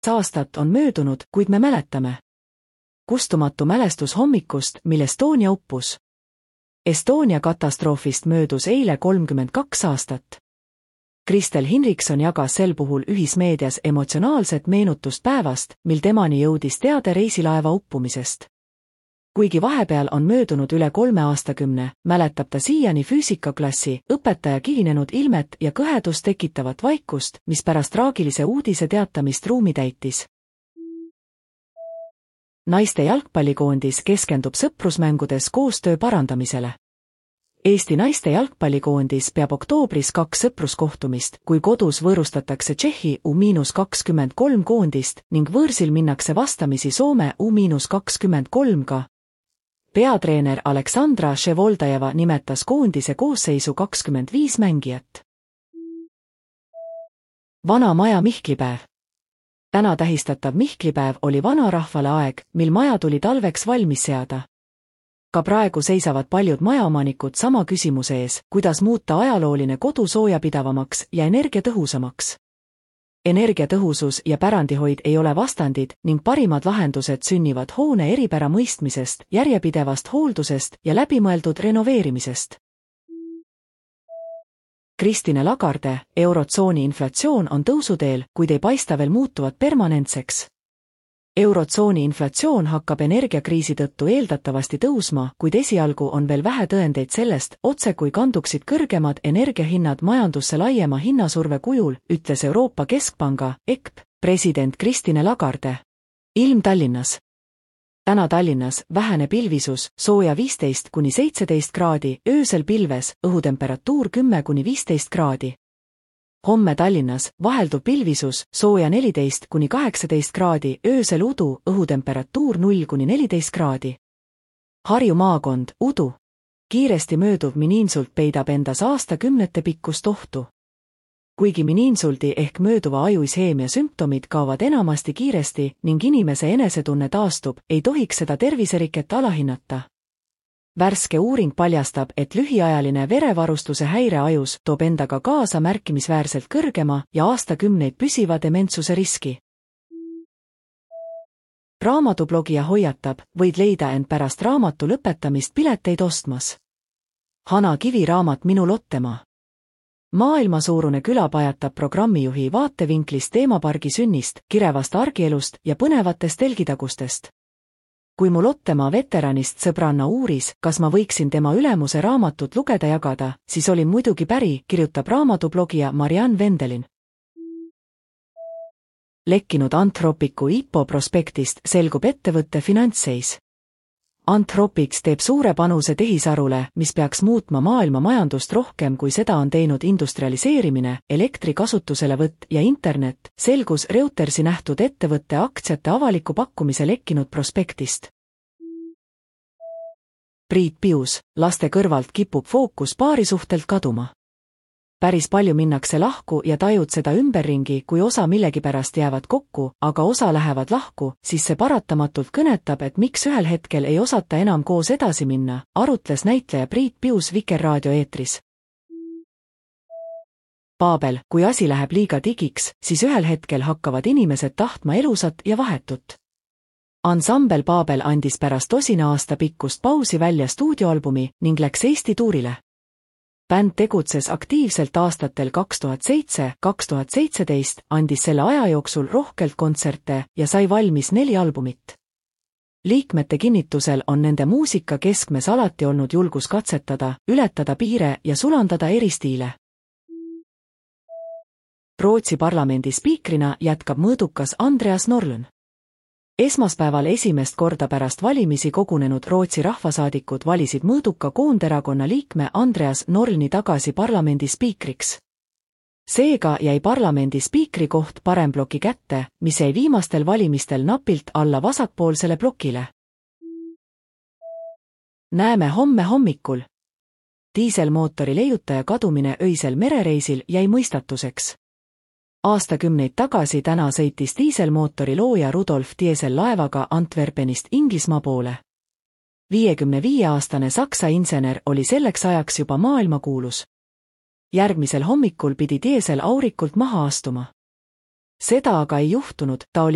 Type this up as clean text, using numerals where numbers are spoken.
aastat on möödunud, kuid me mäletame. Kustumatu mälestus hommikust, mil Estonia uppus. Estonia katastroofist möödus eile 32 aastat. Kristel Hinrichson jagas sel puhul ühismeedias emotsionaalset meenutust päevast, mil temani jõudis teade reisilaeva uppumisest. Kuigi vahepeal on möödunud üle 3 aastakümne, mäletab ta siiani füüsikaklassi, õpetaja kihinenud ilmet ja kõhedust tekitavat vaikust, mis pärast traagilise uudise teatamist ruumi täitis. Naiste jalgpallikoondis keskendub sõprusmängudes koostöö parandamisele. Eesti naiste jalgpallikoondis peab oktoobris 2 sõpruskohtumist, kui kodus võõrustatakse Tšehhi U-23 koondist ning võõrsil minnakse vastamisi Soome U-23-ga. Peatreener Aleksandra Ševoldajeva nimetas koondise koosseisu 25 mängijat. Vana maja Mihklipäev. Täna tähistatav Mihklipäev oli vanarahvale aeg, mil maja tuli talveks valmis seada. Ka praegu seisavad paljud majaomanikud sama küsimuse ees, kuidas muuta ajalooline kodu soojapidavamaks ja energiatõhusamaks. Energiatõhusus ja pärandihoid ei ole vastandid ning parimad lahendused sünnivad hoone eripära mõistmisest, järjepidevast hooldusest ja läbimõeldud renoveerimisest. Christine Lagarde, eurotsooni inflatsioon on tõusuteel, kuid ei paista veel muutuvat permanentseks. Eurotsooni inflatsioon hakkab energiakriisi tõttu eeldatavasti tõusma, kuid esialgu on veel vähe tõendeid sellest, otsekui kanduksid kõrgemad energiahinnad majandusse laiema hinnasurve kujul, ütles Euroopa Keskpanga EKP president Christine Lagarde. Ilm Tallinnas. Täna Tallinnas vähene pilvisus, sooja 15–17 kraadi, öösel pilves, õhutemperatuur 10–15 kraadi. Homme Tallinnas vahelduv pilvisus, sooja 14–18 kraadi, öösel udu, õhutemperatuur 0–14 kraadi. Harju maakond, udu. Kiiresti mööduv miniinsult peidab endas aastakümnete pikkust ohtu. Kuigi miniinsuldi ehk mööduva ajuisheemia sümptomid kaovad enamasti kiiresti ning inimese enesetunne taastub, ei tohiks seda terviseriket alahinnata. Värske uuring paljastab, et lühiajaline verevarustuse häire ajus toob endaga kaasa märkimisväärselt kõrgema ja aastakümneid püsiva dementsuse riski. Raamatublogija hoiatab, võid leida end pärast raamatu lõpetamist pileteid ostmas. Hana Kivi raamat Minu Lottemaa. Maailmasuurune küla pajatab programmijuhi vaatevinklist teemapargi sünnist, kirevast argielust ja põnevatest telgitagustest. Kui mu Lottemaa veteranist sõbranna uuris, kas ma võiksin tema ülemuse raamatut lugeda jagada, siis olin muidugi päri, kirjutab raamatublogija Marianne Vendelin. Lekkinud Anthropicu IPO prospektist selgub ettevõtte finantsseis. Anthropics teeb suure panuse tehisarule, mis peaks muutma maailma majandust rohkem, kui seda on teinud industrialiseerimine, elektri kasutuselevõtt ja internet, selgus Reutersi nähtud ettevõtte aktsiate avaliku pakkumise lekkinud prospektist. Priit Pius, laste kõrvalt kipub fookus paarisuhtelt kaduma. Päris palju minnakse lahku ja tajud seda ümberringi, kui osa millegipärast jäävad kokku, aga osa lähevad lahku, siis see paratamatult kõnetab, et miks ühel hetkel ei osata enam koos edasi minna, arutles näitleja Priit Pius Vikerraadio eetris. Paabel, kui asi läheb liiga digiks, siis ühel hetkel hakkavad inimesed tahtma elusat ja vahetut. Ansambel Paabel andis pärast 10 aasta pikkust pausi välja stuudioalbumi ning läks Eesti tuurile. Bänd tegutses aktiivselt aastatel 2007–2017, andis selle aja jooksul rohkelt kontserte ja sai valmis 4 albumit. Liikmete kinnitusel on nende muusika keskmes alati olnud julgus katsetada, ületada piire ja sulandada eri stiile. Rootsi parlamendi spiikrina jätkab mõõdukas Andreas Norlén. Esmaspäeval esimest korda pärast valimisi kogunenud Rootsi rahvasaadikud valisid mõõduka koonderakonna liikme Andreas Norléni tagasi parlamendi spiikriks. Seega jäi parlamendi spiikri koht paremploki kätte, mis jäi viimastel valimistel napilt alla vasakpoolsele plokile. Näeme homme hommikul. Diiselmootori leiutaja kadumine öisel merereisil jäi mõistatuseks. Aastakümneid tagasi täna sõitis diiselmootori looja Rudolf Diesel laevaga Antwerpenist Inglismaa poole. 55-aastane Saksa insener oli selleks ajaks juba maailmakuulus. Järgmisel hommikul pidi Diesel aurikult maha astuma. Seda aga ei juhtunud, ta oli